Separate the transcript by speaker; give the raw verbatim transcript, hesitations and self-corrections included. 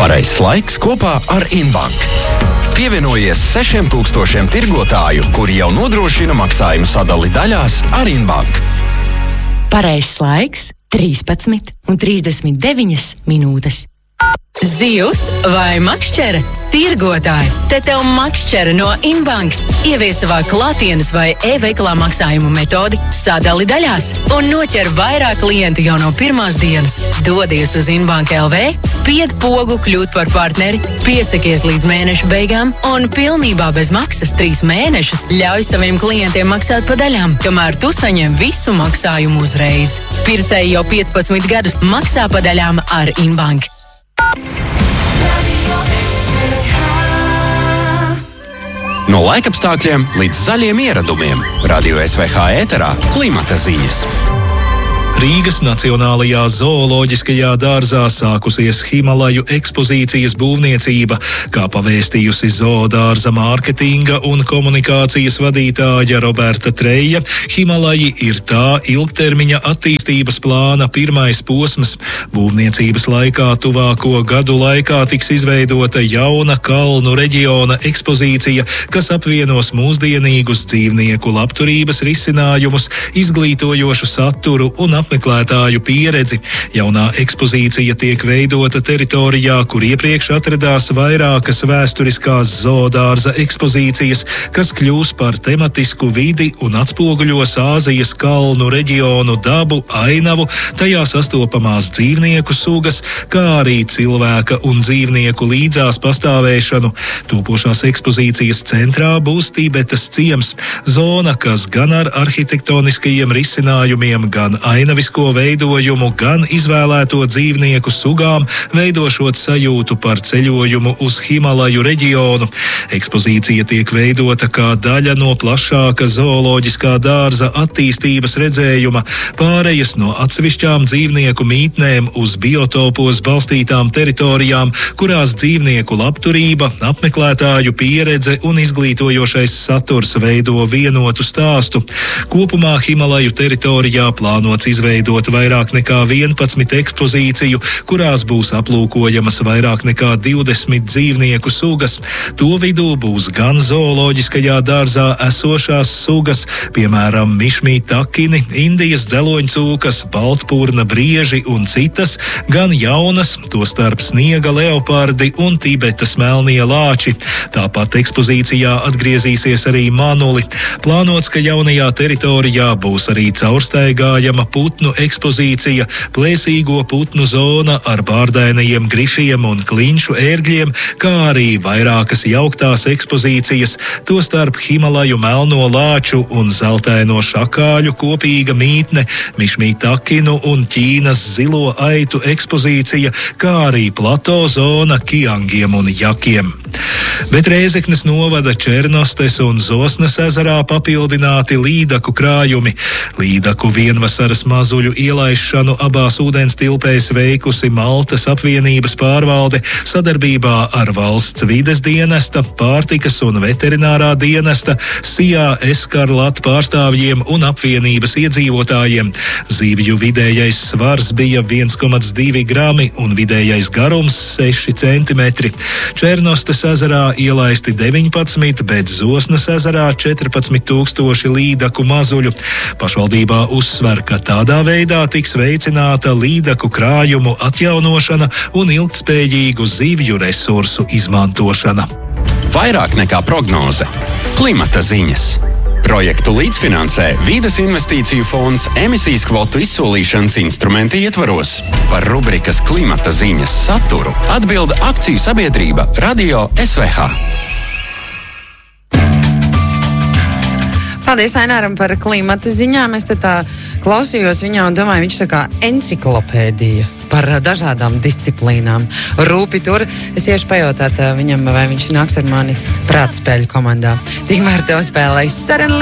Speaker 1: Pareizs laiks kopā ar Inbank. Pievienojies sešiem tūkstošiem tirgotāju, kuri jau nodrošina maksājumu sadali daļās ar Inbank.
Speaker 2: Pareizs laiks trīspadsmit un trīsdesmit deviņas minūtes. Zivs vai makšķere? Tirgotāji, te tev makšķere no Inbank. Ievies savā klātienes vai e-veikalā maksājumu metodi, sadali daļās un noķer vairāk klientu jau no pirmās dienas. Dodies uz Inbank L V, spied pogu kļūt par partneri, piesakies līdz mēneša beigām un pilnībā bez maksas trīs mēnešus ļauj saviem klientiem maksāt pa daļām, kamēr tu saņem visu maksājumu uzreiz. Pircēji jau piecpadsmit gadus maksā pa daļām ar Inbank.
Speaker 1: No laikapstākļiem līdz zaļiem ieradumiem. Radio S V H ēterā klimata ziņas.
Speaker 3: Rīgas Nacionālajā zooloģiskajā dārzā sākusies Himalaju ekspozīcijas būvniecība, kā pavēstījusi zoodārza mārketinga un komunikācijas vadītāja Roberta Treja. Himalaji ir tā ilgtermiņa attīstības plāna pirmais posms. Būvniecības laikā tuvāko gadu laikā tiks izveidota jauna kalnu reģiona ekspozīcija, kas apvienos mūsdienīgus dzīvnieku labturības risinājumus, izglītojošu saturu un apmeklētāju pieredzi. Jaunā ekspozīcija tiek veidota teritorijā, kur iepriekš atradās vairākas vēsturiskās zoodārza ekspozīcijas, kas kļūs par tematisku vidi un atspoguļos Āzijas kalnu reģionu dabu, ainavu, tajā sastopamās dzīvnieku sugas, kā arī cilvēka un dzīvnieku līdzās pastāvēšanu. Topošās ekspozīcijas centrā būs Tibetas ciems, zona, kas gan ar arhitektoniskajiem risinājumiem, gan ainavu Ainavisko veidojumu, gan izvēlēto dzīvnieku sugām, veidošot sajūtu par ceļojumu uz Himalaju reģionu. Ekspozīcija tiek veidota kā daļa no plašāka zooloģiskā dārza attīstības redzējuma, pārejas no atsevišķām dzīvnieku mītnēm uz biotopos balstītām teritorijām, kurās dzīvnieku labturība, apmeklētāju pieredze un izglītojošais saturs veido vienotu stāstu. Kopumā Himalaju teritorijā plānots izveidot veidot vairāk nekā vienpadsmit ekspozīciju, kurās būs aplūkojamas vairāk nekā divdesmit dzīvnieku sugas. To vidū būs gan zooloģiskajā dārzā esošās sugas, piemēram, mišmī takini, Indijas dzeloņcūkas, baltpurna brieži un citas, gan jaunas, tostarp sniega leopardi un Tibetas melnie lāči. Tāpat ekspozīcijā atgriezīsies arī manuli. Plānots, ka jaunajā teritorijā būs arī caurstaigājama putnu ekspozīcija, plēsīgo putnu zona ar bārdainajiem grifiem un klinšu ērgļiem, kā arī vairākas jauktās ekspozīcijas, tostarp Himalaju melno lāču un zeltaino šakāļu kopīga mītne, mišmī takinu un Ķīnas zilo aitu ekspozīcija, kā arī plato zona Kiangiem un jakiem. Bet Rēzeknes novada Černostes un Zosnes ezerā papildināti līdaku krājumi. Līdaku vienvasaras mazuļu ielaišanu abās ūdens tilpēs veikusi Maltas apvienības pārvalde sadarbībā ar valsts vides dienesta, pārtikas un veterinārā dienesta, Sijā Eskarlat pārstāvjiem un apvienības iedzīvotājiem. Zīvju vidējais svars bija viens komats divi grami un vidējais garums seši centimetri. Černostes ezerā ielaisti deviņpadsmit, bet Zosnes ezerā četrpadsmit tūkstoši līdaku mazuļu. Pašvaldībā uzsver, ka tādā veidā tiks veicināta līdaku krājumu atjaunošana un ilgtspējīgu zivju resursu izmantošana.
Speaker 1: Vairāk nekā prognoze. Klimata ziņas. Projektu līdzfinansē Vides investīciju fonds emisijas kvotu izsolīšanas instrumenti ietvaros. Par rubrikas klimata ziņas saturu atbild akciju sabiedrība Radio S V H.
Speaker 4: Paldies Aināram par klimata ziņām. Es te tā klausījos viņā un domāju, viņš tā kā enciklopēdija par dažādām disciplīnām. Rūpi tur. Es iešu pajautāt viņam, vai viņš nāks ar mani prātspēļu komandā. Tikmēr tev spēlēju Sarenu